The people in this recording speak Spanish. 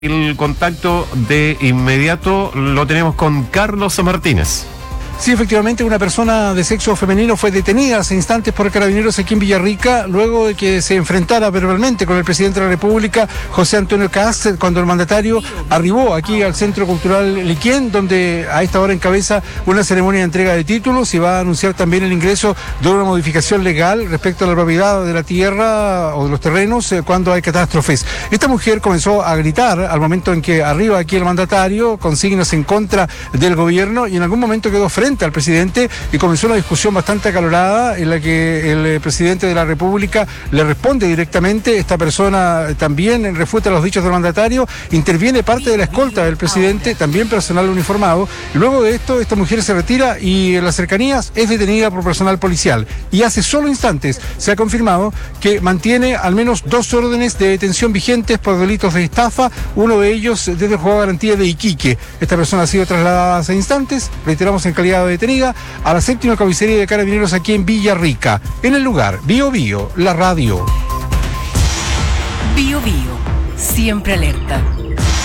El contacto de inmediato lo tenemos con Carlos Martínez. Sí, efectivamente, una persona de sexo femenino fue detenida hace instantes por carabineros aquí en Villarrica, luego de que se enfrentara verbalmente con el presidente de la República, José Antonio Kast, cuando el mandatario arribó aquí al Centro Cultural Liquén, donde a esta hora encabeza una ceremonia de entrega de títulos y va a anunciar también el ingreso de una modificación legal respecto a la propiedad de la tierra o de los terrenos cuando hay catástrofes. Esta mujer comenzó a gritar al momento en que arriba aquí el mandatario, con signos en contra del gobierno, y en algún momento quedó frente al presidente y comenzó una discusión bastante acalorada en la que el presidente de la República le responde directamente. Esta persona también refuta los dichos del mandatario, interviene parte de la escolta del presidente, también personal uniformado, y luego de esto esta mujer se retira y en las cercanías es detenida por personal policial, y hace solo instantes se ha confirmado que mantiene al menos 2 órdenes de detención vigentes por delitos de estafa, uno de ellos desde el juzgado de garantía de Iquique. Esta persona ha sido trasladada hace instantes, reiteramos, en calidad de detenida, a la 7ª comisaría de Carabineros aquí en Villarrica. En el lugar, Bio Bio, la radio. Bio Bio, siempre alerta.